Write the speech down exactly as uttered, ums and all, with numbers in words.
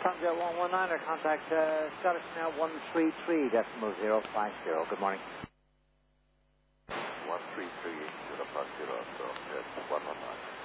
Sunville one one nine, or contact uh, Scottish now one three three decimal zero five zero. Good morning. one three three zero five zero, so that's one one nine.